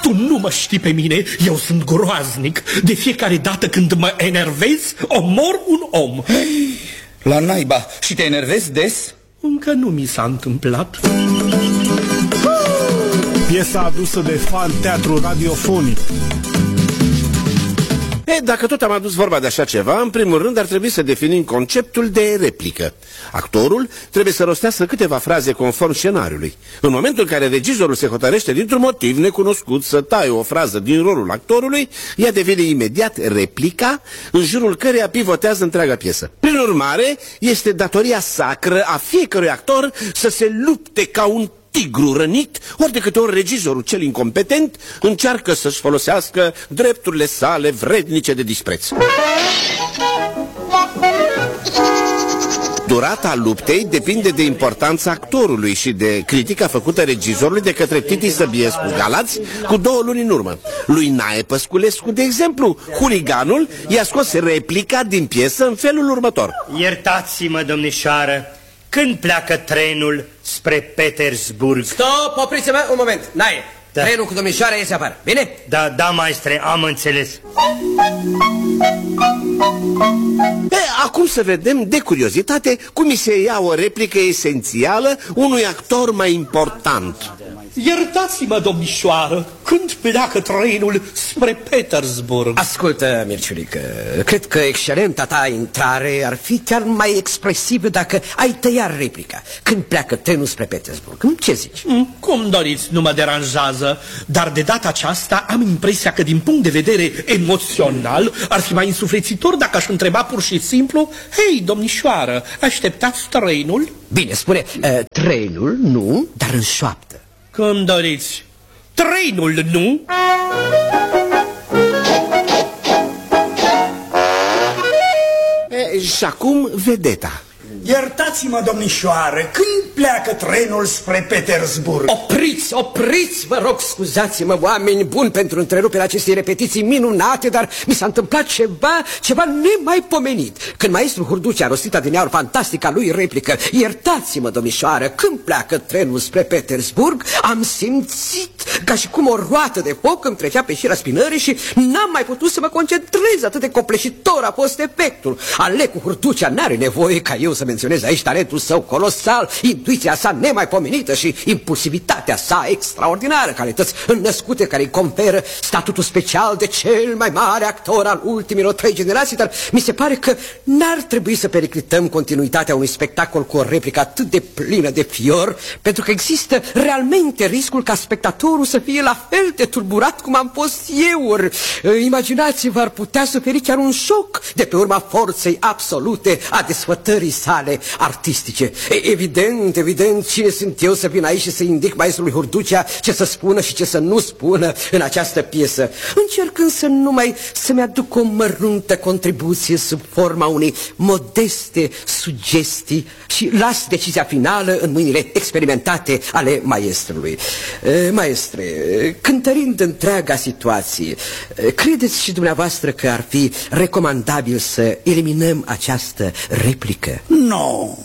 Tu nu mă știi pe mine, eu sunt groaznic. De fiecare dată când mă enervez, omor un om. La naiba, și te enervezi des? Încă nu mi s-a întâmplat. Piesa adusă de fan teatru radiofonic. Dacă tot am adus vorba de așa ceva, în primul rând ar trebui să definim conceptul de replică. Actorul trebuie să rostească câteva fraze conform scenariului. În momentul în care regizorul se hotărăște dintr-un motiv necunoscut să taie o frază din rolul actorului, ea devine imediat replica, în jurul căreia pivotează întreaga piesă. Prin urmare, este datoria sacră a fiecărui actor să se lupte ca un tigru rănit, ori de câte ori regizorul cel incompetent încearcă să-și folosească drepturile sale vrednice de dispreț. Durata luptei depinde de importanța actorului și de critica făcută regizorului de către Titi Săbiescu Galați cu 2 luni în urmă. Lui Nae Păsculescu, de exemplu, huliganul i-a scos replica din piesă în felul următor: Iertați-mă, domnișoară, când pleacă trenul spre Petersburg? Stop, opriți-mă un moment. Nae, da. Trenul cu domnișoara iese afară, bine? Da, maestre, am înțeles. Acum să vedem, de curiozitate, cum îi se ia o replică esențială unui actor mai important. Iertați-mă, domnișoară, când pleacă trenul spre Petersburg? Ascultă, Mirciulică, cred că excelenta ta intrare ar fi chiar mai expresivă dacă ai tăia replica. Când pleacă trenul spre Petersburg, ce zici? Cum doriți, nu mă deranjează, dar de data aceasta am impresia că din punct de vedere emoțional ar fi mai însuflețitor dacă aș întreba pur și simplu: hei, domnișoară, așteptați trenul? Bine, spune, trenul nu, dar în șoaptă. Cum doriți. Trenul nu? Și acum vedeta. Iertați-mă, domnișoară, când pleacă trenul spre Petersburg? Opriți, vă rog, scuzați-mă, oameni buni, pentru întreruperea acestei repetiții minunate, dar mi s-a întâmplat ceva nemaipomenit. Când maestrul Hurducea a rostit adineauri fantastica lui replică: iertați-mă, domnișoară, când pleacă trenul spre Petersburg, am simțit ca și cum o roată de foc îmi trecea pe șira spinării și n-am mai putut să mă concentrez, atât de copleșitor a fost efectul. Alecu Hurducea n-are nevoie ca eu să menționez aici talentul său colosal, intuiția sa nemaipomenită și impulsivitatea sa extraordinară, calități înnăscute care îi conferă statutul special de cel mai mare actor al ultimilor 3 generații, dar mi se pare că n-ar trebui să periclităm continuitatea unui spectacol cu o replică atât de plină de fior, pentru că există realmente riscul ca spectatorul să fie la fel de tulburat cum am fost eu, ori imaginați-vă, ar putea suferi chiar un șoc de pe urma forței absolute a desfătării sale artistice. Evident, cine sunt eu să vin aici și să indic maestrului Hurducea ce să spună și ce să nu spună în această piesă, încercând să numai să-mi aduc o măruntă contribuție sub forma unei modeste sugestii și las decizia finală în mâinile experimentate ale maestrului. Maestre, cântărind întreaga situație, credeți și dumneavoastră că ar fi recomandabil să eliminăm această replică? Nu,